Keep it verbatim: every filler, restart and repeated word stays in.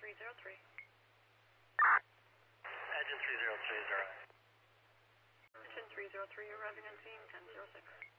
three zero three. Engine three zero three is alright. Engine three zero three, arriving on scene, ten zero six.